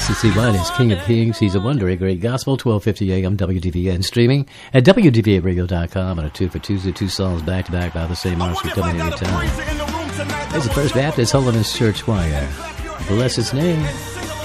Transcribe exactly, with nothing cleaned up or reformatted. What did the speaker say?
C C one is King of Kings. He's a wonder, a great gospel. twelve fifty A M W D V N. Streaming at W D V A radio dot com on a two for Tuesday. Two songs back to back by the same artist coming anytime. There's the First Baptist Holiness Church Choir. Bless its name.